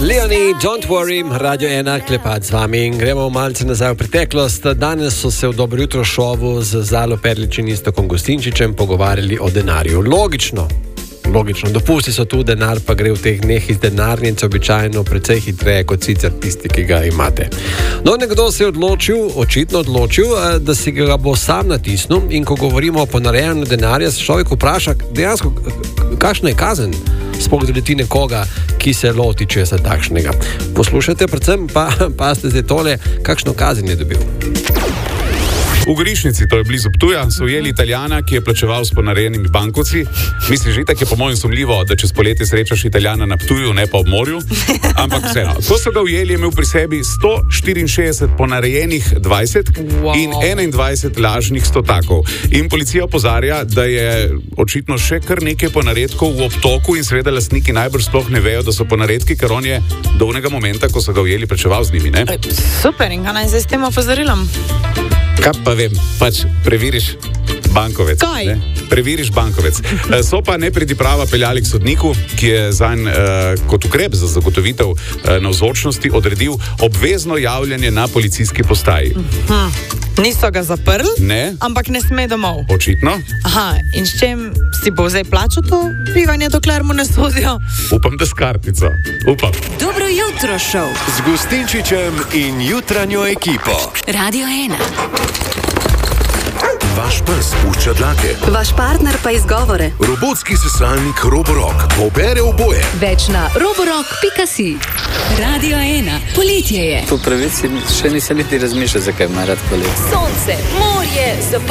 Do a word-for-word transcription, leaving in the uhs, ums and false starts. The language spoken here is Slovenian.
Leonie, don't worry, Radio ena, klepet z vami in gremo malce nazaj v preteklost. Danes so se v Dobro jutro šovu z Zalo Perlič in Iztokom Gostinčičem pogovarjali o denarju. Logično, logično, dopusti so tu, denar pa gre v teh dneh iz denarnice običajno precej hitreje kot sicer tisti, ki ga imate. No, nekdo se je odločil, očitno odločil, da si ga bo sam natisnil in ko govorimo o ponarejanju denarja, se človek vpraša dejansko, kakšna je kazen, sploh doleti nekoga, ki se loti česa takšnega. Poslušajte, predvsem pa pazite zdaj tole, kakšno kazen je dobil. V Gorišnici, to je blizu Ptuja, so ujeli Italijana, ki je plačeval s ponarejenimi bankovci. Misliš, že tako je po mojem sumljivo, da čez poletje srečaš Italijana na Ptuju, ne pa ob morju. Ampak vseeno, ko so ga ujeli, je imel pri sebi sto štiriinšestdeset ponarejenih dvajset wow. in enaindvajset lažnih stotakov. In policija opozarja, da je očitno še kar nekaj ponaredkov v obtoku in seveda lastniki najbrž sploh ne vejo, da so ponaredki, ker on je do onega momenta, ko so ga ujeli, plačeval z njimi, ne? Super, in kaj naj zdaj s tem opozorilom? Kaj pa vem, pač preveriš bankovec. Kaj? Ne? Preveriš bankovec. So pa nepridiprava peljali k sodniku, ki je zanj eh, kot ukrep za zagotovitev eh, navzočnosti odredil obvezno javljanje na policijski postaji. Hm. Niso ga zaprli, ne. Ampak ne sme domov. Očitno. Aha, in s čem si bo zdaj plačal to bivanje, dokler mu ne sodijo? Upam, da s kartico. Upam. Dobro jutro šov z Gostinčičem in jutranjo ekipo. Radio ena. Vaš pes pušča dlake. Vaš partner pa izgovore. Robotski sesalnik Roborock pobere oboje. Več na roborock pika si. Radio ena. Poletje je. Po pravici še nisem niti razmišljal, zakaj ima rad poletje. Sonce, morje,